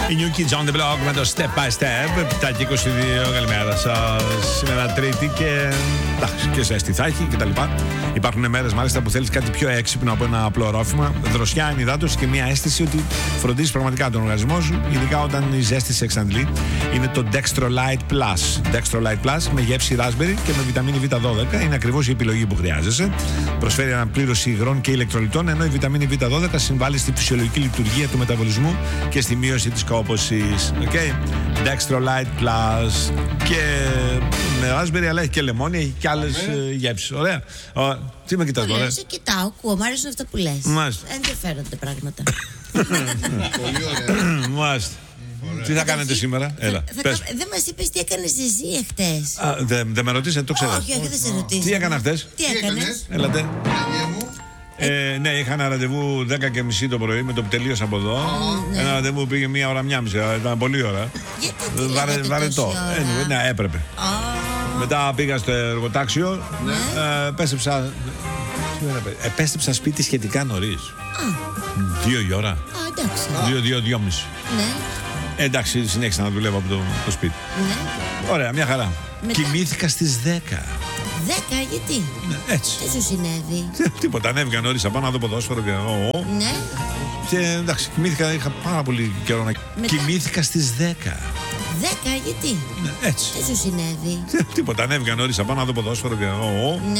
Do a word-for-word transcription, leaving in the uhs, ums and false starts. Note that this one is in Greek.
Η New Kids on the Block με το Step by Step. επτά και είκοσι δύο, καλημέρα σας. Σήμερα Τρίτη και. Εντάξει, και ζέστη θα έχει κτλ. Υπάρχουν μέρες μάλιστα που θέλεις κάτι πιο έξυπνο από ένα απλό ρόφημα. Δροσιά, ενυδάτωση και μια αίσθηση ότι φροντίζεις πραγματικά τον οργανισμό σου, ειδικά όταν η ζέστη σε εξαντλεί. Είναι το Dextrolight Plus. Dextrolight Plus με γεύση raspberry και με βιταμίνη βι δώδεκα. Είναι ακριβώς η επιλογή που χρειάζεσαι. Προσφέρει αναπλήρωση υγρών και ηλεκτρολιτών, ενώ η βιταμίνη βι δώδεκα συμβάλλει στη φυσιολογική λειτουργία του μεταβολισμού και στη μείωση της κόπωσης. Okay. Dextrolight Plus και με raspberry, αλλά έχει και λεμόνι, έχει και άλλες uh, γεύσεις. Ωραία. Uh, τι με κοιτάς τώρα? Σε κοιτάω, ακούω, μ' αρέσουν αυτά που λες. Μάλιστα. Ενδιαφέρονται πράγματα. Πολύ ωραία. Μάλιστα. Τι θα κάνετε σήμερα? Έλα, πες. Δεν μας είπες τι έκανες εσύ εχθές. Δεν δε με ρωτήσατε, το ξέρετε. Όχι, όχι, δεν σε ρωτήσατε. Τι έκανα χθες? Τι έκανες? Έλατε. Ε, ναι, είχα ένα ραντεβού δέκα και μισή το πρωί με το που τελείωσα από εδώ. Oh, ναι. Ένα ραντεβού που πήγε μία ώρα, μία μισή. Ήταν πολύ ώρα. Γιατί τι Βαρε, λέγατε βαρετό. τόση ώρα? Ε, ναι, έπρεπε. Oh. Μετά πήγα στο εργοτάξιο. Ναι. Ε, πέστεψα. Επέστρεψα σπίτι σχετικά νωρίς. Α. Δύο η ώρα. Α, εντάξει. Δύο, δύο, δυόμιση. Ναι. Ε, εντάξει, συνέχισα να δουλεύω από το, το σπίτι. Ναι. Ωραία, μια χαρά. Μετά? Κοιμήθηκα στις δέκα. Δέκα, γιατί? Ναι, έτσι. Τι σου συνέβη? Τίποτα, ανέβηκα νωρίς απάνω να δω ποδόσφαιρο και εγώ. Ναι. Και εντάξει, κοιμήθηκα, είχα πάρα πολύ καιρό να. Μετά? Κοιμήθηκα στις δέκα. Δέκα, γιατί? Ναι, έτσι. Τι σου συνέβη? Τίποτα, ανέβηκα νωρίς απάνω να δω ποδόσφαιρο και εγώ. Ναι.